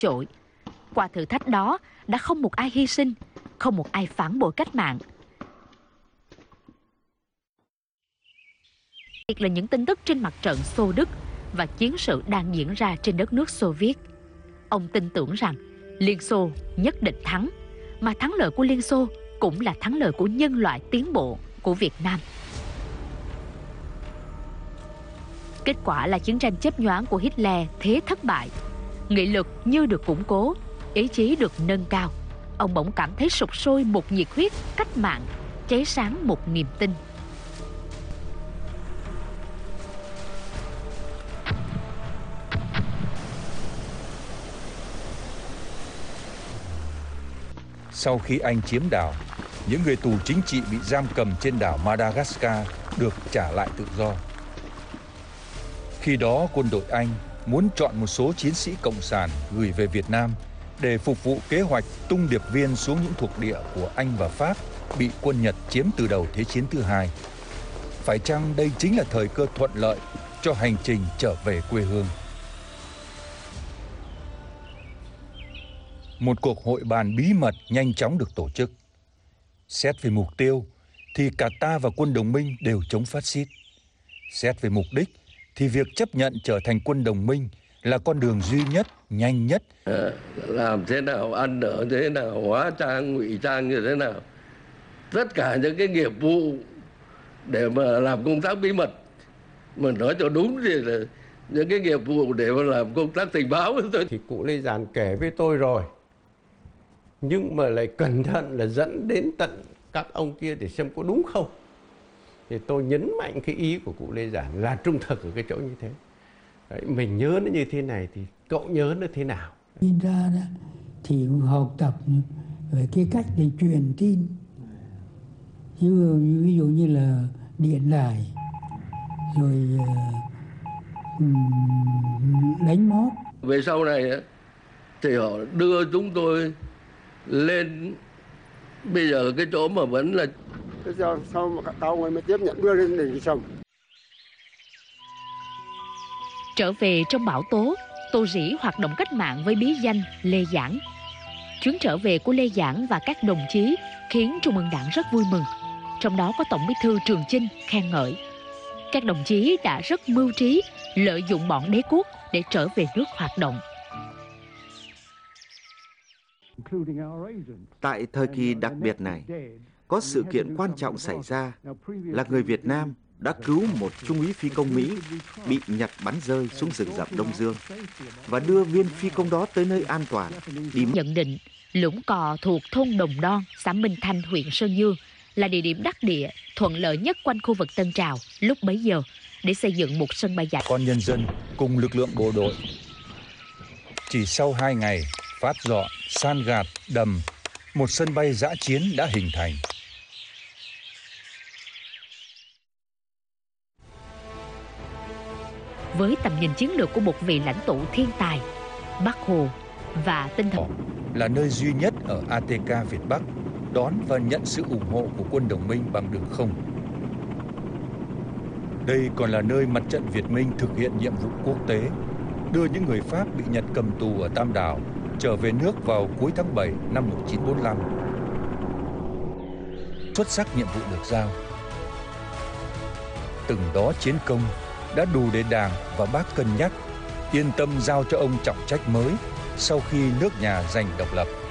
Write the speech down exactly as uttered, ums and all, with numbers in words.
Trội. Qua thử thách đó đã không một ai hy sinh, không một ai phản bội cách mạng. Là những tin tức trên mặt trận Xô Đức và chiến sự đang diễn ra trên đất nước Xô Viết. Ông tin tưởng rằng Liên Xô nhất định thắng, mà thắng lợi của Liên Xô cũng là thắng lợi của nhân loại tiến bộ của Việt Nam. Kết quả là chiến tranh chớp nhoáng của Hitler thế thất bại. Nghị lực như được củng cố, ý chí được nâng cao. Ông bỗng cảm thấy sục sôi một nhiệt huyết cách mạng, cháy sáng một niềm tin. Sau khi Anh chiếm đảo, những người tù chính trị bị giam cầm trên đảo Madagascar được trả lại tự do. Khi đó, quân đội Anh muốn chọn một số chiến sĩ cộng sản gửi về Việt Nam để phục vụ kế hoạch tung điệp viên xuống những thuộc địa của Anh và Pháp bị quân Nhật chiếm từ đầu Thế chiến thứ hai. Phải chăng đây chính là thời cơ thuận lợi cho hành trình trở về quê hương? Một cuộc hội bàn bí mật nhanh chóng được tổ chức. Xét về mục tiêu thì cả ta và quân đồng minh đều chống phát xít. Xét về mục đích thì việc chấp nhận trở thành quân đồng minh là con đường duy nhất, nhanh nhất. À, làm thế nào, ăn ở thế nào, hóa trang, ngụy trang như thế nào. Tất cả những cái nghiệp vụ để mà làm công tác bí mật. Mà nói cho đúng thì là những cái nghiệp vụ để mà làm công tác tình báo thôi. Thì cụ Lê Giản kể với tôi rồi. Nhưng mà lại cẩn thận là dẫn đến tận các ông kia để xem có đúng không. Thì tôi nhấn mạnh cái ý của cụ Lê Giản là trung thực ở cái chỗ như thế. Đấy, mình nhớ nó như thế này thì cậu nhớ nó thế nào? Nhìn ra đó, thì học tập về cái cách để truyền tin. Như, ví dụ như là điện đài, rồi um, đánh mót. Về sau này thì họ đưa chúng tôi lên bây giờ cái chỗ mà vẫn là thế sao, sao mà tao mới tiếp nhận đưa lên đỉnh Sầm. Trở về trong bão tố, Tô Rỉ hoạt động cách mạng với bí danh Lê Giản. Chuyến trở về của Lê Giản và các đồng chí khiến Trung ương Đảng rất vui mừng. Trong đó có Tổng Bí thư Trường Chinh khen ngợi. Các đồng chí đã rất mưu trí, lợi dụng bọn đế quốc để trở về nước hoạt động. Tại thời kỳ đặc biệt này, có sự kiện quan trọng xảy ra là người Việt Nam đã cứu một trung úy phi công Mỹ bị Nhật bắn rơi xuống rừng rậm Đông Dương và đưa viên phi công đó tới nơi an toàn. Đi... Nhận định Lũng Cò thuộc thôn Đồng Đon, xã Minh Thanh, huyện Sơn Dương là địa điểm đắc địa thuận lợi nhất quanh khu vực Tân Trào lúc bấy giờ để xây dựng một sân bay dạch. Con nhân dân cùng lực lượng bộ đội chỉ sau hai ngày phát dọn, san gạt, đầm, một sân bay dã chiến đã hình thành. Với tầm nhìn chiến lược của một vị lãnh tụ thiên tài, Bác Hồ và tinh thần là nơi duy nhất ở a tê ca Việt Bắc đón và nhận sự ủng hộ của quân đồng minh bằng đường không. Đây còn là nơi mặt trận Việt Minh thực hiện nhiệm vụ quốc tế, đưa những người Pháp bị Nhật cầm tù ở Tam Đảo trở về nước vào cuối tháng bảy năm một nghìn chín trăm bốn mươi lăm. Xuất sắc nhiệm vụ được giao. Từng đó chiến công đã đủ để Đảng và Bác cân nhắc, yên tâm giao cho ông trọng trách mới sau khi nước nhà giành độc lập.